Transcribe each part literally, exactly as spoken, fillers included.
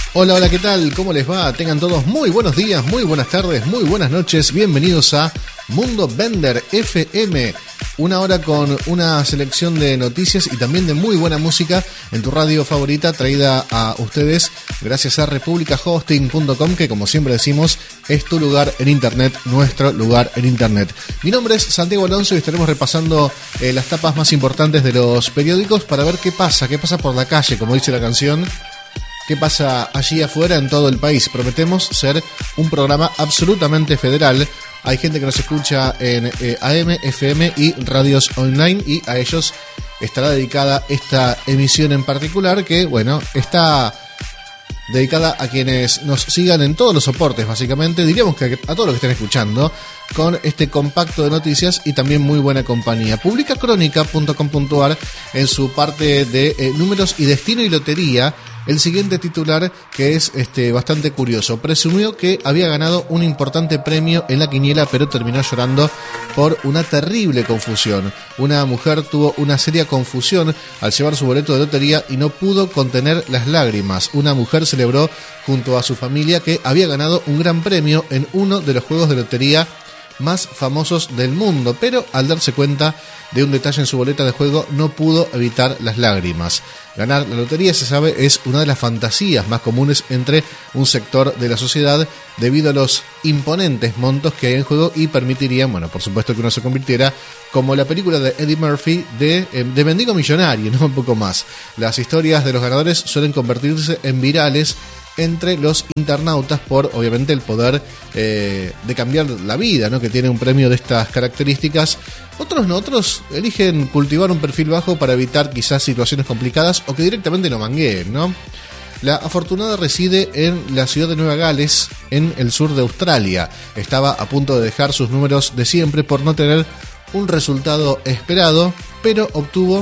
Hola, hola, ¿qué tal? ¿Cómo les va? Tengan todos muy buenos días, muy buenas tardes, muy buenas noches. Bienvenidos a Mundo Bender F M. Una hora con una selección de noticias y también de muy buena música en tu radio favorita, traída a ustedes gracias a República Hosting punto com, que como siempre decimos es tu lugar en internet, nuestro lugar en internet. Mi nombre es Santiago Alonso y estaremos repasando eh, las tapas más importantes de los periódicos para ver qué pasa, qué pasa por la calle, como dice la canción. ¿Qué pasa allí afuera en todo el país? Prometemos ser un programa absolutamente federal. Hay gente que nos escucha en eh, A M, F M y radios online, y a ellos estará dedicada esta emisión en particular, que, bueno, está dedicada a quienes nos sigan en todos los soportes, básicamente. Diríamos que a todos los que estén escuchando, con este compacto de noticias y también muy buena compañía. Publica Crónica punto com punto a r en su parte de eh, números y destino y lotería el siguiente titular, que es este bastante curioso. Presumió que había ganado un importante premio en la quiniela, pero terminó llorando por una terrible confusión. Una mujer tuvo una seria confusión al llevar su boleto de lotería y no pudo contener las lágrimas. Una mujer celebró junto a su familia que había ganado un gran premio en uno de los juegos de lotería más famosos del mundo, pero al darse cuenta de un detalle en su boleta de juego no pudo evitar las lágrimas. Ganar la lotería, se sabe, es una de las fantasías más comunes entre un sector de la sociedad debido a los imponentes montos que hay en juego, y permitirían, bueno, por supuesto, que uno se convirtiera como la película de Eddie Murphy de, de Mendigo Millonario, no un poco más. Las historias de los ganadores suelen convertirse en virales entre los internautas por, obviamente, el poder eh, de cambiar la vida, ¿no?, que tiene un premio de estas características. Otros no, otros eligen cultivar un perfil bajo para evitar quizás situaciones complicadas o que directamente lo mangueen, ¿no? La afortunada reside en la ciudad de Nueva Gales, en el sur de Australia. Estaba a punto de dejar sus números de siempre por no tener un resultado esperado, pero obtuvo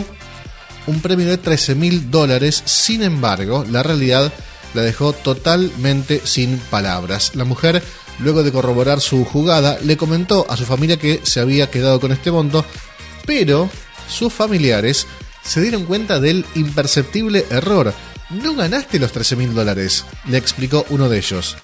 un premio de trece mil dólares. Sin embargo, la realidad la dejó totalmente sin palabras. La mujer, luego de corroborar su jugada, le comentó a su familia que se había quedado con este monto, pero sus familiares se dieron cuenta del imperceptible error. No ganaste los trece mil dólares, le explicó uno de ellos.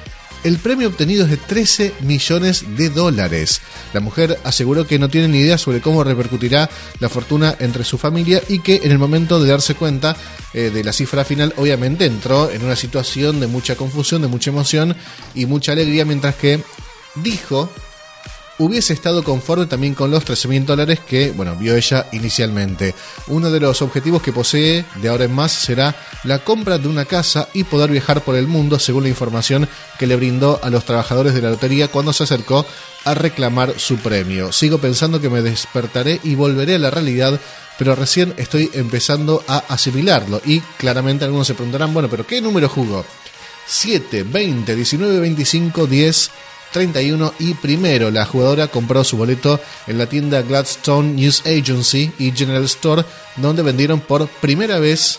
El premio obtenido es de trece millones de dólares. La mujer aseguró que no tiene ni idea sobre cómo repercutirá la fortuna entre su familia y que en el momento de darse cuenta eh, de la cifra final, obviamente entró en una situación de mucha confusión, de mucha emoción y mucha alegría, mientras que dijo hubiese estado conforme también con los trece mil dólares que, bueno, vio ella inicialmente. Uno de los objetivos que posee de ahora en más será la compra de una casa y poder viajar por el mundo, según la información que le brindó a los trabajadores de la lotería cuando se acercó a reclamar su premio. Sigo pensando que me despertaré y volveré a la realidad, pero recién estoy empezando a asimilarlo. Y claramente algunos se preguntarán, bueno, pero ¿qué número jugó? siete, veinte, diecinueve, veinticinco, diez, treinta y uno y primero. La jugadora compró su boleto en la tienda Gladstone News Agency y General Store, donde vendieron por primera vez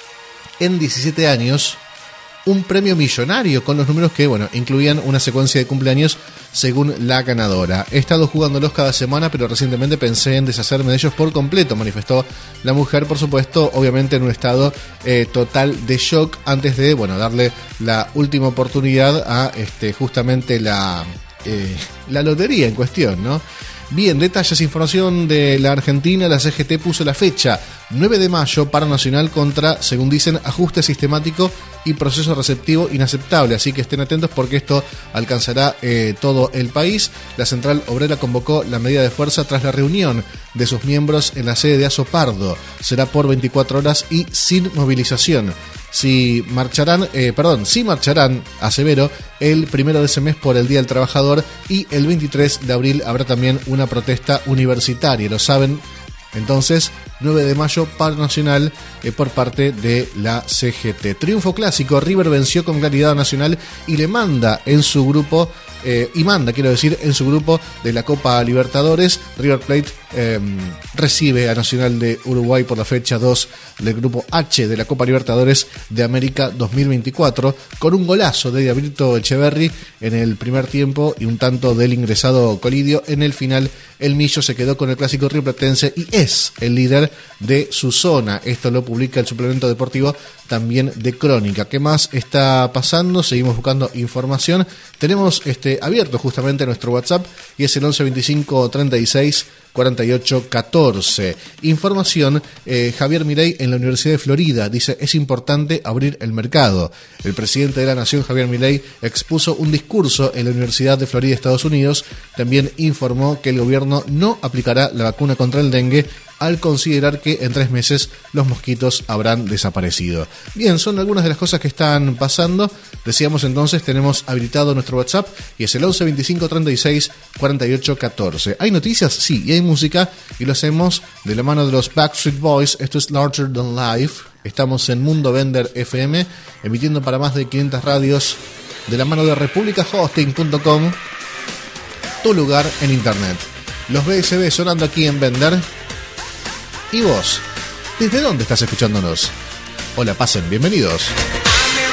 en diecisiete años un premio millonario con los números que, bueno, incluían una secuencia de cumpleaños según la ganadora. He estado jugándolos cada semana, pero recientemente pensé en deshacerme de ellos por completo, manifestó la mujer, por supuesto, obviamente en un estado eh, total de shock, antes de, bueno, darle la última oportunidad a este justamente la, eh, la lotería en cuestión, ¿no? Bien, detalles, información de la Argentina. La C G T puso la fecha nueve de mayo, paro nacional contra, según dicen, ajuste sistemático y proceso receptivo inaceptable. Así que estén atentos porque esto alcanzará eh, todo el país. La Central Obrera convocó la medida de fuerza tras la reunión de sus miembros en la sede de Azopardo. Será por veinticuatro horas y sin movilización. Si marcharán, eh, perdón, si marcharán, asevero, el primero de ese mes por el Día del Trabajador, y el veintitrés de abril habrá también una protesta universitaria. Lo saben, entonces, nueve de mayo, paro nacional eh, por parte de la C G T. Triunfo clásico, River venció con claridad a Nacional y le manda en su grupo, eh, y manda, quiero decir, en su grupo de la Copa Libertadores. River Plate eh, recibe a Nacional de Uruguay por la fecha dos del grupo H de la Copa Libertadores de América dos mil veinticuatro, con un golazo de Diablito Echeverri en el primer tiempo y un tanto del ingresado Colidio. En el final, el Millo se quedó con el clásico rioplatense y es el líder ser de su zona. Esto lo publica el suplemento deportivo también de Crónica. ¿Qué más está pasando? Seguimos buscando información. Tenemos este abierto justamente nuestro WhatsApp y es el once veinticinco treinta y seis cuarenta y ocho catorce. Información, eh, Javier Milei en la Universidad de Florida dice: es importante abrir el mercado. El presidente de la Nación, Javier Milei, expuso un discurso en la Universidad de Florida, Estados Unidos. También informó que el gobierno no aplicará la vacuna contra el dengue al considerar que en tres meses los mosquitos habrán desaparecido. Bien, son algunas de las cosas que están pasando. Decíamos entonces, tenemos habilitado nuestro WhatsApp y es el once veinticinco treinta y seis cuarenta y ocho catorce. ¿Hay noticias? Sí, y hay música y lo hacemos de la mano de los Backstreet Boys. Esto es Larger Than Life. Estamos en Mundo Bender F M, emitiendo para más de quinientas radios de la mano de republica hosting punto com, tu lugar en internet. Los B S B sonando aquí en Bender. ¿Y vos? ¿Desde dónde estás escuchándonos? Hola, pasen, bienvenidos.